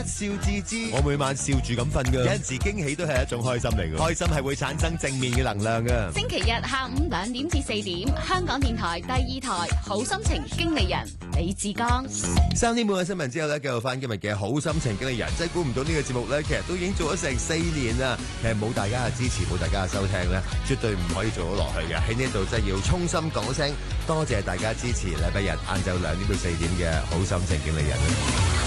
笑自知。我每晚笑住咁瞓噶，有陣時驚喜都係一種開心嚟嘅，開心係會產生正面嘅能量噶。 星期日下午2點至4點，香港電台第2台好心情經理人李志剛。 3點半嘅新聞之後咧，繼續翻今日嘅好心情經理人。真係估唔到呢個節目咧，其實都已經做咗成4年啦。其實冇大家嘅支持，冇大家嘅收聽咧，絕對唔可以做到落去嘅。喺呢度真係要衷心講聲多謝大家支持禮拜日晏晝2點到4點嘅好心情經理人。